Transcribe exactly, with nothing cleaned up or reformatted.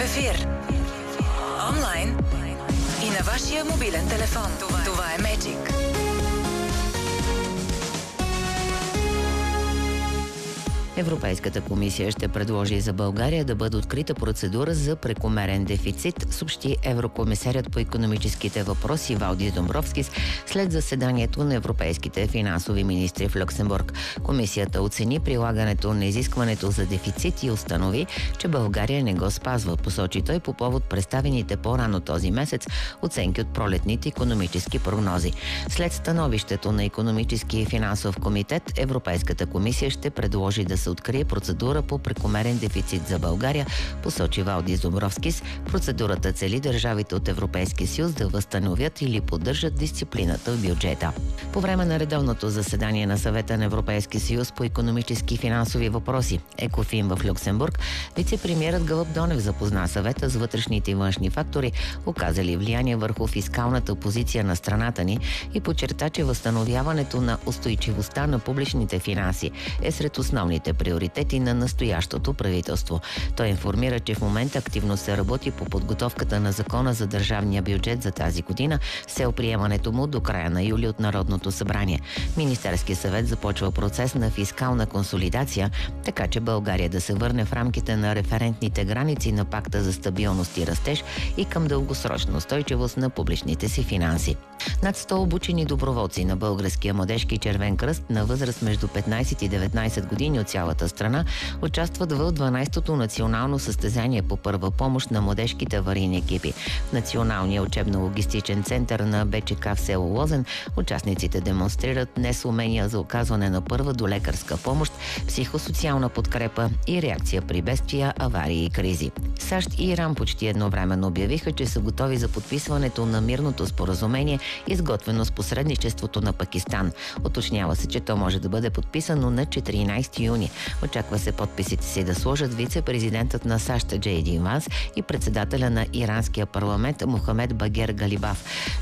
ефир. Онлайн и на вашия мобилен телефон. Това, Това е Magic. Европейската комисия ще предложи за България да бъде открита процедура за прекомерен дефицит, съобщи еврокомисарят по икономическите въпроси Валдис Домбровскис след заседанието на европейските финансови министри в Люксембург. Комисията оцени прилагането на изискването за дефицит и установи, че България не го спазва, посочи той по повод представените по-рано този месец оценки от пролетните икономически прогнози. След становището на икономически и финансов комитет, Европейската комисия ще предложи да се открие процедура по прекомерен дефицит за България, посочи Валдис Домбровскис. Процедурата цели държавите от Европейския съюз да възстановят или поддържат дисциплината в бюджета. По време на редовното заседание на Съвета на Европейския съюз по икономически и финансови въпроси ЕКОФИН в Люксембург, вице-премиерът Гълъб Донев запозна Съвета с вътрешните и външни фактори, оказали влияние върху фискалната позиция на страната ни и подчерта, че възстановяването на устойчивостта на публичните финанси е сред основните приоритети на настоящото правителство. Той информира, че в момента активно се работи по подготовката на закона за държавния бюджет за тази година с цел приемането му до края на юли от Народното събрание. Министерският съвет започва процес на фискална консолидация, така че България да се върне в рамките на референтните граници на пакта за стабилност и растеж и към дългосрочна устойчивост на публичните си финанси. Над сто обучени доброволци на Българския младежки червен кръст на възраст между петнайсет и деветнайсет години от цялата страна участват в дванайсетото национално състезание по първа помощ на младежките аварийни екипи. В Националния учебно-логистичен център на БЧК в село Лозен участниците демонстрират днес умения за оказване на първа до лекарска помощ, психосоциална подкрепа и реакция при бедствия, аварии и кризи. САЩ и Иран почти едновременно обявиха, че са готови за подписването на мирното споразумение, изготвено с посредничеството на Пакистан. Уточнява се, че то може да бъде подписано на четиринайсети юни. Очаква се подписите си да сложат вице-президентът на САЩ Джей Ди Ванс и председателя на иранския парламент Мохамед Багер Галибаф.